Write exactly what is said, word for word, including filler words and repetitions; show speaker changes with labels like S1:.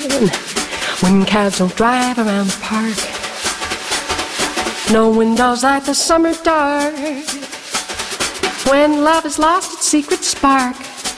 S1: when cabs don't drive around the park. No windows light the summer dark, when love has lost its secret spark.